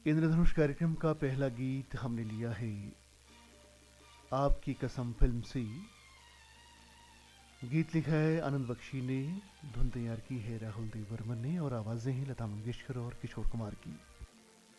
इंद्रधनुष कार्यक्रम का पहला गीत हमने लिया है आपकी कसम फिल्म से। गीत लिखा है आनंद बख्शी ने, धुन तैयार की है राहुल देव बर्मन ने और आवाज़ें हैं लता मंगेशकर और किशोर कुमार की।